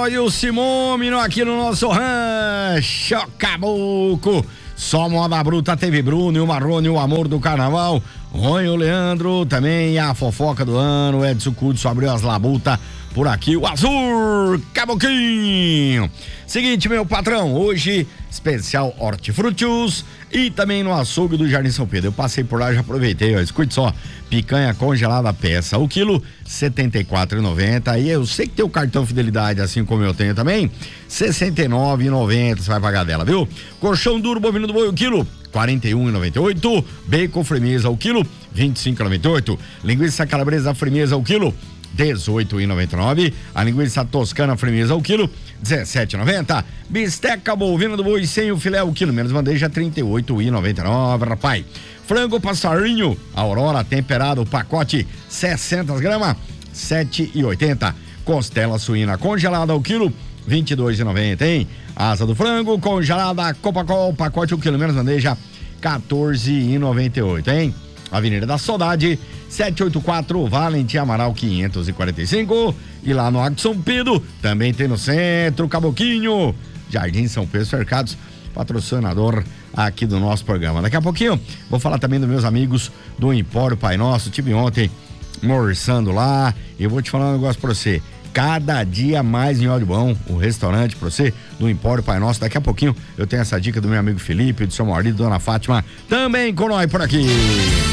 e o Simômino aqui no nosso rancho Caboclo. Só moda bruta, teve Bruno e o Marrone, o amor do carnaval. Ronho, o Leandro, também a fofoca do ano. Edson Cudso abriu as labutas por aqui. O Azul Caboclinho. Seguinte, meu patrão, hoje especial hortifrutis e também no açougue do Jardim São Pedro. Eu passei por lá, já aproveitei, ó. Escute só, picanha congelada peça, o quilo R$74,90. E eu sei que tem o cartão fidelidade, assim como eu tenho também, R$69,90 você vai pagar dela, viu? Colchão duro bovino do boi, o quilo R$41,98. Bacon firmeza, o quilo R$25,98. Linguiça calabresa firmeza, o quilo R$18,99. A linguiça toscana firmeza, o quilo R$17,90. Bisteca bovina do boi sem o filé, o quilo menos bandeja R$38,99, rapaz. Frango passarinho Aurora temperado, pacote 600 gramas, R$7,80. Costela suína congelada, o quilo R$22,90, hein? Asa do frango congelada Copacol, pacote 1 quilo menos bandeja R$14,98, hein? Avenida da Saudade, 784, Valentim Amaral 545. E lá no Arco São Pedro, também tem no centro, Caboquinho, Jardim São Pedro Cercados, patrocinador aqui do nosso programa. Daqui a pouquinho, vou falar também dos meus amigos do Empório Pai Nosso. Tive ontem almoçando lá e eu vou te falar um negócio pra você. Cada dia mais em óleo bom, o restaurante pra você do Empório Pai Nosso. Daqui a pouquinho eu tenho essa dica do meu amigo Felipe, do seu marido, dona Fátima, também com nós por aqui.